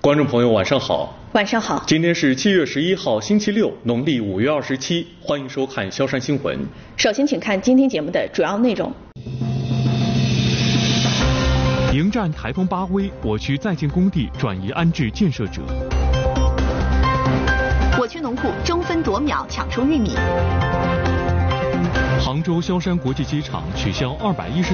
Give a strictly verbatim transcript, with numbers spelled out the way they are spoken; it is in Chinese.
观众朋友，晚上好。 晚上好。 今天是七月十一号，星期六，农历五月二十七。欢迎收看萧山新闻。 首先，请看今天节目的主要内容。 迎战台风巴威，我区在建工地转移安置建设者。 我区农户争分夺秒抢出玉米。 杭州萧山国际机场取消二百一十